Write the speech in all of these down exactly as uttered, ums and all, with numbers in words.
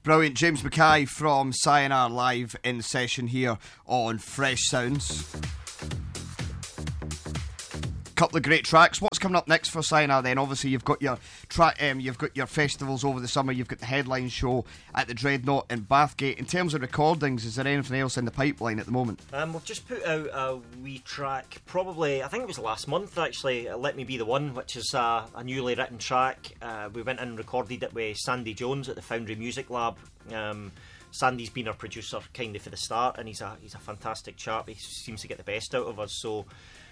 Brilliant. James Mackay from Sayonara live in session here on Fresh Sounds. Couple of great tracks. What's coming up next for Sayonara then? Obviously you've got your tra- um, you've got your festivals over the summer, you've got the headline show at the Dreadnought in Bathgate. In terms of recordings, is there anything else in the pipeline at the moment? Um, we've just put out a wee track, probably, I think it was last month actually, Let Me Be The One, which is a, a newly written track. Uh, we went in and recorded it with Sandy Jones at the Foundry Music Lab. Um, Sandy's been our producer kind of for the start, and he's a he's a fantastic chap. He seems to get the best out of us, so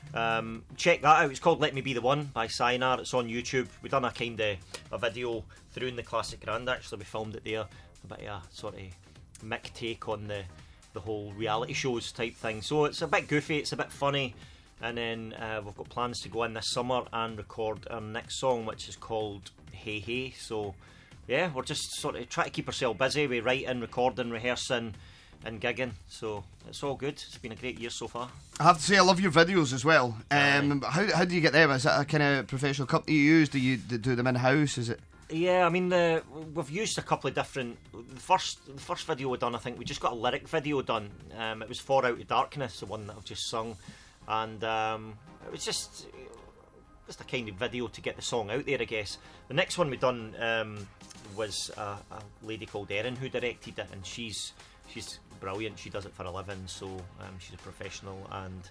um, check that out. It's called Let Me Be The One by Sayonara. It's on YouTube. We've done a kind of a video through in the Classic Grand actually. We filmed it there, a bit of a sort of Mick take on the the whole reality shows type thing. So it's a bit goofy, it's a bit funny, and then uh, we've got plans to go in this summer and record our next song, which is called Hey Hey. So yeah, we're just sort of trying to keep ourselves busy with writing, recording, rehearsing and gigging, so it's all good. It's been a great year so far. I have to say I love your videos as well. Um, how, how do you get them? Is it a kind of professional company you use? Do you do them in-house? Is it? Yeah, I mean, the, we've used a couple of different. The first, the first video we done, I think we just got a lyric video done. Um, it was For Out of Darkness, the one that I've just sung, and um, it was just just a kind of video to get the song out there, I guess. The next one we done um, was a, a lady called Erin who directed it, and she's she's brilliant. She does it for a living, so um, she's a professional, and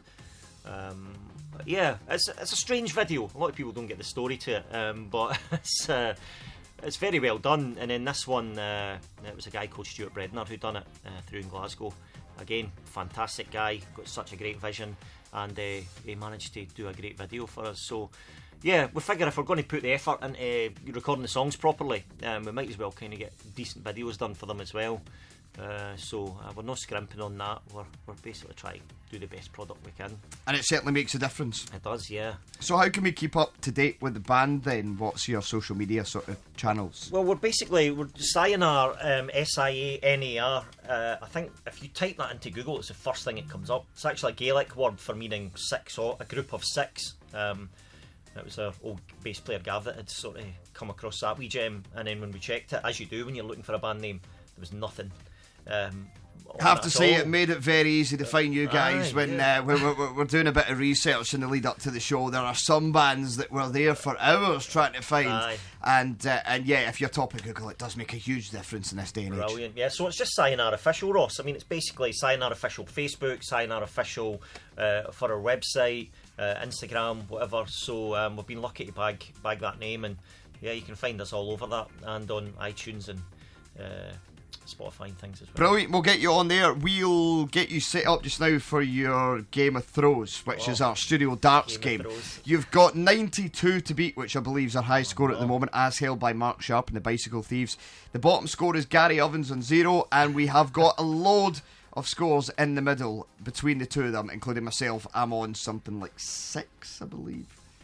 um, yeah, it's it's a strange video. A lot of people don't get the story to it, um, but it's uh, it's very well done. And then this one, uh, it was a guy called Stuart Bredner who done it uh, through in Glasgow. Again, fantastic guy, got such a great vision, and uh, he managed to do a great video for us. So yeah, we figure if we're going to put the effort into recording the songs properly, um, we might as well kind of get decent videos done for them as well. Uh, so uh, we're not scrimping on that. We're we're basically trying to do the best product we can, and it certainly makes a difference. It does, yeah. So how can we keep up to date with the band then? What's your social media sort of channels? Well, we're basically we're Sayonara, um, S I A N A R. Uh, I think if you type that into Google, it's the first thing that comes up. It's actually a Gaelic word for meaning six, or a group of six. Um, it was our old bass player Gav that had sort of come across that wee gem, and then when we checked it, as you do when you're looking for a band name, there was nothing. Um, I have to say, it made it very easy to find you guys. Aye, when yeah. uh, we're, we're, we're doing a bit of research in the lead up to the show. There are some bands that we're there for hours trying to find, Aye. and uh, and yeah, if you're top of Google, it does make a huge difference in this day and age. Brilliant, yeah. So it's just Sayonara Official, Ross. I mean, it's basically Sayonara Official Facebook, Sayonara Official uh, for our website, uh, Instagram, whatever. So um, we've been lucky to bag bag that name, and yeah, you can find us all over that, and on iTunes and Uh, Spotify and things as well. Brilliant, we'll get you on there. We'll get you set up just now for your Game of Throws, which oh, is our studio darts game. game. You've got ninety-two to beat, which I believe is our high score oh. at the moment, as held by Mark Sharp and the Bicycle Thieves. The bottom score is Gary Ovens on zero, and we have got a load of scores in the middle between the two of them, including myself. I'm on something like six, I believe,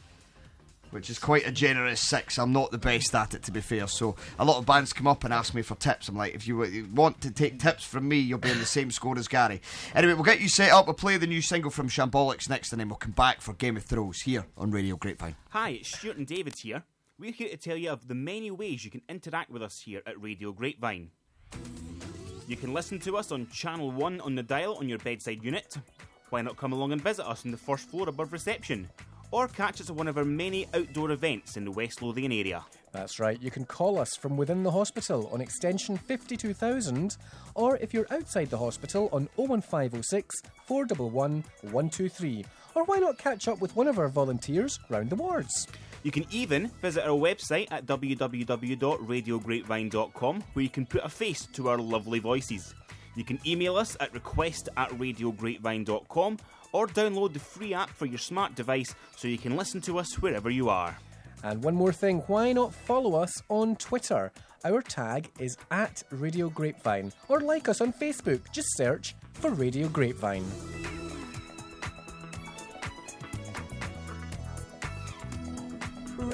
which is quite a generous six. I'm not the best at it, to be fair, so a lot of bands come up and ask me for tips. I'm like, if you want to take tips from me, you'll be in the same score as Gary. Anyway, we'll get you set up. We'll play the new single from Shambolics next, and then we'll come back for Game of Throws here on Radio Grapevine. Hi, it's Stuart and David here. We're here to tell you of the many ways you can interact with us here at Radio Grapevine. You can listen to us on Channel one on the dial on your bedside unit. Why not come along and visit us on the first floor above reception? Or catch us at one of our many outdoor events in the West Lothian area. That's right, you can call us from within the hospital on extension fifty-two thousand, or if you're outside the hospital on oh one five oh six, four one one, one two three. Or why not catch up with one of our volunteers round the wards? You can even visit our website at w w w dot radio grapevine dot com, where you can put a face to our lovely voices. You can email us at request at radio grapevine dot com, or download the free app for your smart device so you can listen to us wherever you are. And one more thing, why not follow us on Twitter? Our tag is at Radio Grapevine, or like us on Facebook. Just search for Radio Grapevine.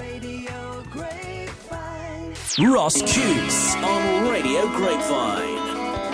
Radio Grapevine. Ross Coots on Radio Grapevine.